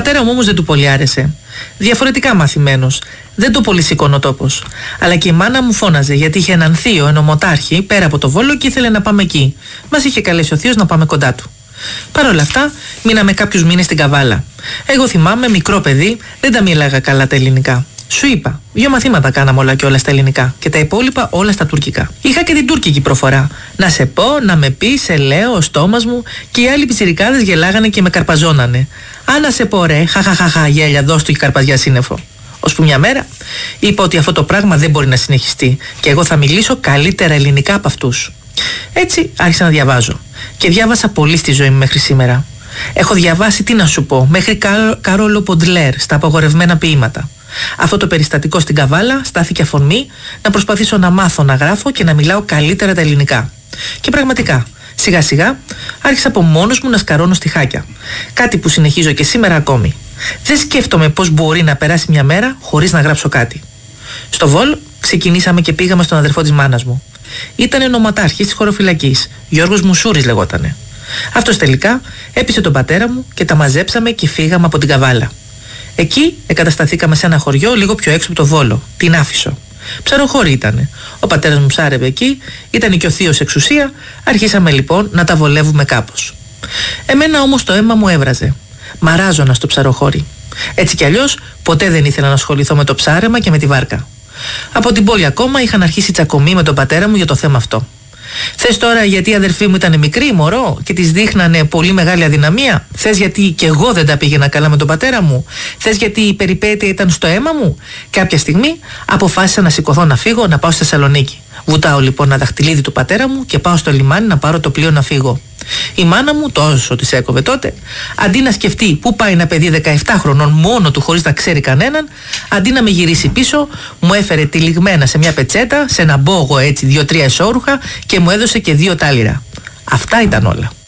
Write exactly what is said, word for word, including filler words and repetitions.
πατέρα μου όμως δεν του πολύ άρεσε. Διαφορετικά μαθημένος, δεν το πολύ σηκώνω τόπος. Αλλά και η μάνα μου φώναζε γιατί είχε έναν θείο, ενωμοτάρχη, πέρα από το Βόλο και ήθελε να πάμε εκεί. Μας είχε καλέσει ο θείος να πάμε κοντά του. Παρ' όλα αυτά, μείναμε κάποιους μήνες στην Καβάλα. Εγώ θυμάμαι, μικρό παιδί, δεν τα μίλαγα καλά τα ελληνικά. Σου είπα, δύο μαθήματα κάναμε όλα και όλα στα ελληνικά και τα υπόλοιπα όλα στα τουρκικά. Είχα και την τουρκική προφορά. Να σε πω, να με πει, σε λέω, ο στόμας μου, και οι άλλοι πιτσιρικάδες γελάγανε και με καρπαζώνανε. Α, να σε πω, ρε, χαχαχαχα, γέλια, δώσ' του και καρπαζιά σύννεφο. Ώσπου μια μέρα είπα ότι αυτό το πράγμα δεν μπορεί να συνεχιστεί και εγώ θα μιλήσω καλύτερα ελληνικά από αυτούς. Έτσι άρχισα να διαβάζω. Και διάβασα πολύ στη ζωή μου μέχρι σήμερα. Έχω διαβάσει, τι να σου πω, μέχρι Καρόλο Ποντλέρ στα απαγορευμένα ποίηματα. Αυτό το περιστατικό στην Καβάλα στάθηκε αφορμή να προσπαθήσω να μάθω να γράφω και να μιλάω καλύτερα τα ελληνικά. Και πραγματικά, σιγά σιγά άρχισα από μόνος μου να σκαρώνω στιχάκια. Κάτι που συνεχίζω και σήμερα ακόμη. Δεν σκέφτομαι πώς μπορεί να περάσει μια μέρα χωρίς να γράψω κάτι. Στο Βόλο ξεκινήσαμε και πήγαμε στον αδερφό της μάνας μου. Ήτανε νοματάρχης της χωροφυλακής, Γιώργος Μουσούρης λεγότανε. Αυτός τελικά έπεισε τον πατέρα μου και τα μαζέψαμε και φύγαμε από την Καβάλα. Εκεί εγκατασταθήκαμε σε ένα χωριό λίγο πιο έξω από το Βόλο, την Άφησο. Ψαροχώρη ήτανε. Ο πατέρας μου ψάρευε εκεί, ήταν και ο θείος εξουσία, αρχίσαμε λοιπόν να τα βολεύουμε κάπως. Εμένα όμως το αίμα μου έβραζε. Μαράζωνα στο ψαροχώρι. Έτσι κι αλλιώς ποτέ δεν ήθελα να ασχοληθώ με το ψάρεμα και με τη βάρκα. Από την πόλη ακόμα είχαν αρχίσει τσακωμοί με τον πατέρα μου για το θέμα αυτό. Θες τώρα γιατί η αδερφή μου ήταν μικρή, μωρό, και της δείχνανε πολύ μεγάλη αδυναμία? Θες γιατί κι εγώ δεν τα πήγαινα καλά με τον πατέρα μου? Θες γιατί η περιπέτεια ήταν στο αίμα μου? Κάποια στιγμή αποφάσισα να σηκωθώ να φύγω, να πάω στη Θεσσαλονίκη. Βουτάω λοιπόν ένα δαχτυλίδι του πατέρα μου και πάω στο λιμάνι να πάρω το πλοίο να φύγω. Η μάνα μου, τόσο της έκοβε τότε, αντί να σκεφτεί πού πάει ένα παιδί δεκαεπτά χρονών μόνο του χωρίς να ξέρει κανέναν, αντί να με γυρίσει πίσω, μου έφερε τυλιγμένα σε μια πετσέτα, σε ένα μπόγο έτσι δύο-τρία εσώρουχα και μου έδωσε και δύο τάλιρα. Αυτά ήταν όλα.